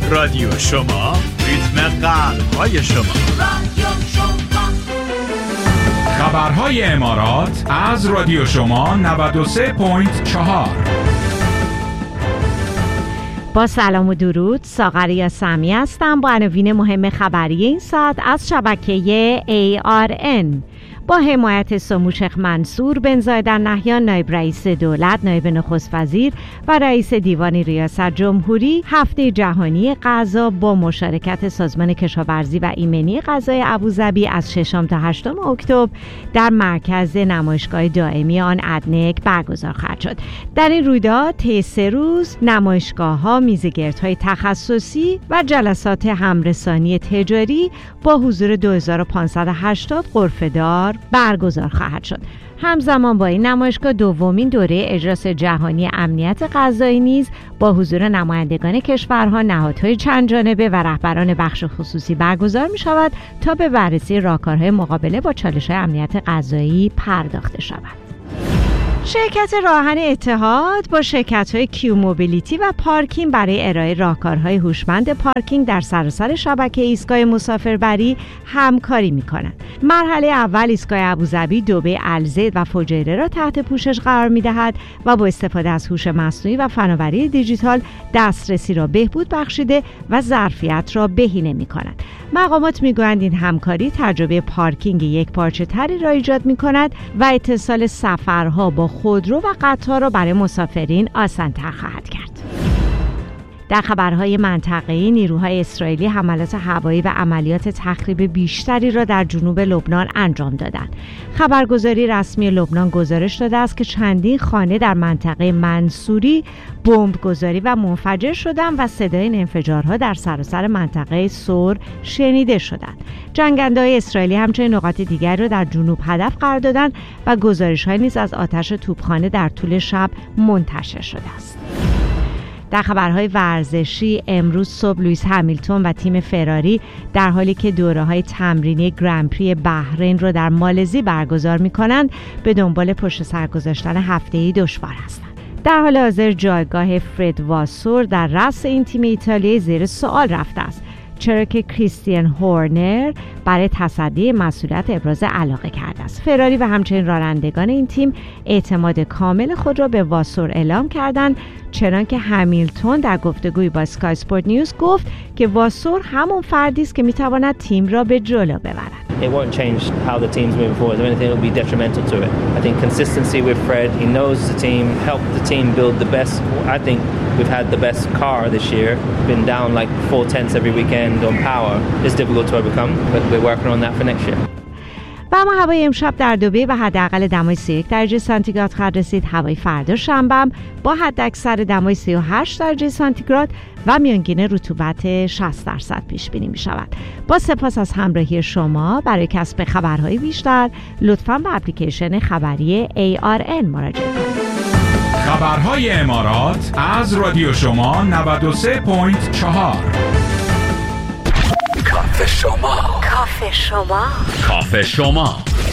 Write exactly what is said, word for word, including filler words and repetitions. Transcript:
رادیو شما، ریتم قلب‌های شما. رادیو شما. خبرهای امارات از رادیو شما نود و سه ممیز چهار. با سلام و درود، ساغر سامی هستم با عناوین مهم خبری این ساعت از شبکه ای آر ان. با حمایت سمو شیخ منصور بن زاید ال نهیان نایب رئیس دولت، نایب نخست وزیر و رئیس دیوان ریاست جمهوری، هفته جهانی غذا با مشارکت سازمان کشاورزی و ایمنی غذای ابوظبی از ششم تا هشتم اکتبر در مرکز نمایشگاه دائمی آن ادنک برگزار خواهد شد. در این رویداد طی سه روز نمایشگاه‌ها، میزگردهای تخصصی و جلسات همرسانی تجاری با حضور دو هزار و پانصد و هشتاد غرفه‌دار برگزار خواهد شد. همزمان با این نمایشگاه دومین دوره اجراس جهانی امنیت غذایی نیز با حضور نمایندگان کشورها، نهادهای چند جانبه و رهبران بخش خصوصی برگزار می شود تا به بررسی راهکارهای مقابله با چالش‌های امنیت غذایی پرداخته شود. شرکت راهن اتحاد با شرکت‌های کیو موبیلیتی و پارکینگ برای ارائه راهکارهای هوشمند پارکینگ در سراسر شبکه ایستگاه مسافربری همکاری می‌کنند. مرحله اول ایستگاه ابوظبی، دبی، الزید و فجیره را تحت پوشش قرار می‌دهد و با استفاده از هوش مصنوعی و فناوری دیجیتال دسترسی را بهبود بخشیده و ظرفیت را بهینه می‌کند. مقامات می‌گویند این همکاری تجربه پارکینگ یکپارچه‌تری را ایجاد می‌کند و اتصال سفرها با خودرو و قطار را برای مسافرین آسان‌تر خواهد کرد. در خبرهای منطقه‌ای، نیروهای اسرائیلی حملات هوایی و عملیات تخریب بیشتری را در جنوب لبنان انجام دادند. خبرگزاری رسمی لبنان گزارش داده است که چندین خانه در منطقه منصوری بمبگذاری و منفجر شدند و صدای این انفجارها در سراسر منطقه سور شنیده شدند. جنگنده‌های اسرائیلی همچنین نقاط دیگری را در جنوب هدف قرار دادند و گزارش‌هایی نیز از آتش توپخانه در طول شب منتشر شده است. در خبرهای ورزشی، امروز صبح لوئیس همیلتون و تیم فراری در حالی که دوره‌های تمرینی گرندپری بحرین را در مالزی برگزار می‌کنند، به دنبال پشت سر گذاشتن هفته‌ای دشوار هستند. در حال حاضر جایگاه فرد واسور در رأس این تیم ایتالیایی زیر سوال رفته است، چرا که کریستیان هورنر برای تصدی مسئولیت ابراز علاقه کرده است. فراری و همچنین رانندگان این تیم اعتماد کامل خود را به واسور اعلام کردند، چنانکه همیلتون در گفتگویی با اسکای اسپورت نیوز گفت که واسور همون فردی است که میتواند تیم را به جلو ببرد. It won't change how the team's moving forward. If anything, it will be detrimental to it. I think consistency with Fred, he knows the team, helped the team build the best. I think we've had the best car this year. Been down like four tenths every weekend on power. It's difficult to overcome, but we're working on that for next year. و اما هوای امشب در دبی به حداقل دمای سی و یک درجه سانتیگراد خواهد رسید. هوای فردا شنبه هم با حداکثر دمای سی و هشت درجه سانتیگراد و میانگین رطوبت شصت درصد پیش بینی می شود. با سپاس از همراهی شما. برای کسب خبرهای بیشتر لطفاً به اپلیکیشن خبری ای آر ان مراجعه کنید. خبرهای امارات از رادیو شما نود و سه ممیز چهار. کافه شما. کافه شما. کافه شما.